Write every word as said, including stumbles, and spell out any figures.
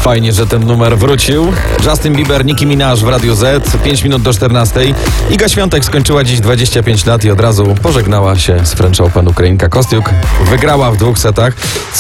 Fajnie, że ten numer wrócił. Justin Bieber, Nicki Minaj w Radiu Z. pięć minut do czternastej. Iga Świątek skończyła dziś dwadzieścia pięć lat i od razu pożegnała się z French Open. Ukrainka Kostiuk wygrała w dwóch setach.